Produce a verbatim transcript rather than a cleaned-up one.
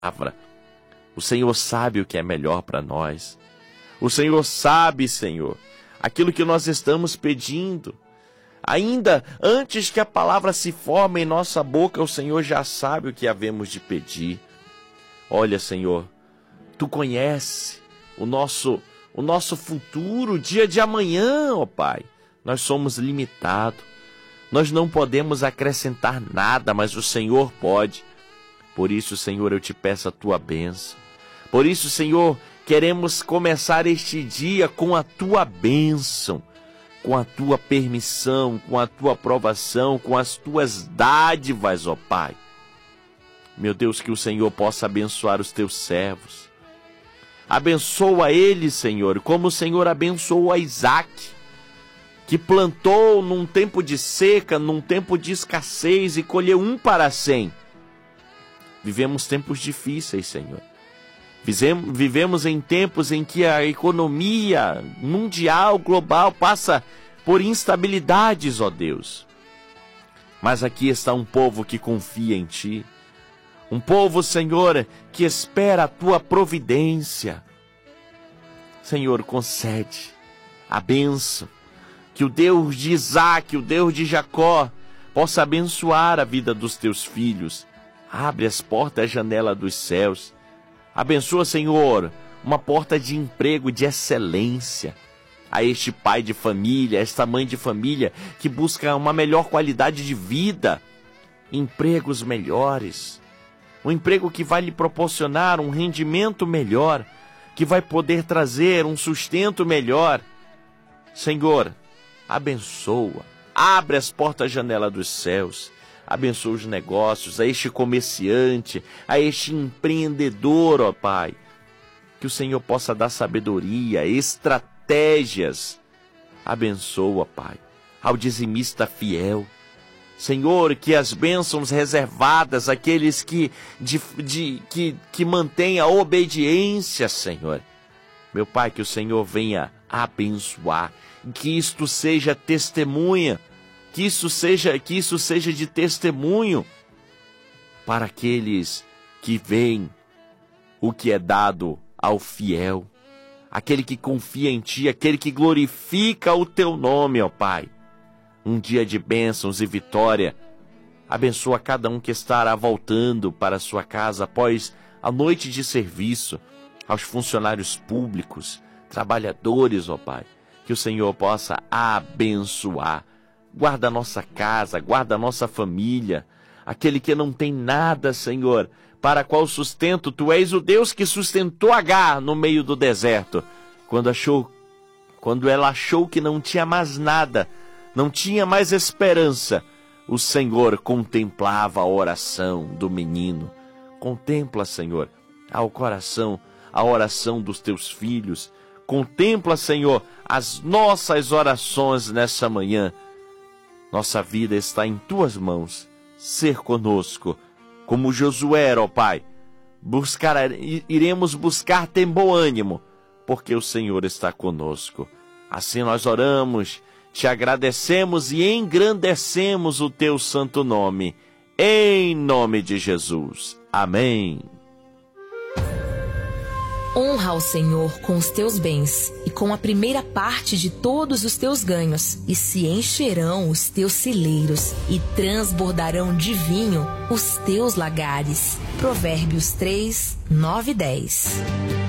palavra. O Senhor sabe o que é melhor para nós. O Senhor sabe, Senhor, aquilo que nós estamos pedindo. Ainda antes que a palavra se forme em nossa boca, o Senhor já sabe o que havemos de pedir. Olha, Senhor, Tu conheces o nosso, o nosso futuro, o dia de amanhã, ó Pai. Nós somos limitados. Nós não podemos acrescentar nada, mas o Senhor pode. Por isso, Senhor, eu te peço a Tua bênção. Por isso, Senhor, queremos começar este dia com a Tua bênção, com a Tua permissão, com a Tua aprovação, com as Tuas dádivas, ó Pai. Meu Deus, que o Senhor possa abençoar os Teus servos. Abençoa eles, Senhor, como o Senhor abençoou a Isaac, que plantou num tempo de seca, num tempo de escassez e colheu um para cem. Vivemos tempos difíceis, Senhor. Vivemos em tempos em que a economia mundial, global, passa por instabilidades, ó Deus. Mas aqui está um povo que confia em Ti. Um povo, Senhor, que espera a Tua providência. Senhor, concede a bênção. Que o Deus de Isaac, o Deus de Jacó, possa abençoar a vida dos Teus filhos. Abre as portas e a janela dos céus. Abençoa, Senhor, uma porta de emprego de excelência a este pai de família, a esta mãe de família que busca uma melhor qualidade de vida, empregos melhores, um emprego que vai lhe proporcionar um rendimento melhor, que vai poder trazer um sustento melhor. Senhor, abençoa, abre as portas e a janela dos céus. Abençoa os negócios, a este comerciante, a este empreendedor, ó Pai. Que o Senhor possa dar sabedoria, estratégias. Abençoa, Pai, ao dizimista fiel. Senhor, que as bênçãos reservadas àqueles que, de, de, que, que mantêm a obediência, Senhor. Meu Pai, que o Senhor venha abençoar, que isto seja testemunha, Que isso seja, que isso seja de testemunho para aqueles que veem o que é dado ao fiel, aquele que confia em Ti, aquele que glorifica o Teu nome, ó Pai. Um dia de bênçãos e vitória. Abençoa cada um que estará voltando para a sua casa após a noite de serviço, aos funcionários públicos, trabalhadores, ó Pai. Que o Senhor possa abençoar. Guarda a nossa casa, guarda a nossa família. Aquele que não tem nada, Senhor, para qual sustento? Tu és o Deus que sustentou Agar no meio do deserto. Quando achou, quando ela achou que não tinha mais nada, não tinha mais esperança, o Senhor contemplava a oração do menino. Contempla, Senhor, ao coração, a oração dos Teus filhos. Contempla, Senhor, as nossas orações nessa manhã. Nossa vida está em Tuas mãos. Ser conosco, como Josué, ó Pai. Buscar, iremos buscar ter bom ânimo, porque o Senhor está conosco. Assim nós oramos, Te agradecemos e engrandecemos o Teu santo nome. Em nome de Jesus. Amém. Honra ao Senhor com os teus bens e com a primeira parte de todos os teus ganhos, e se encherão os teus celeiros e transbordarão de vinho os teus lagares. Provérbios três, nove e dez.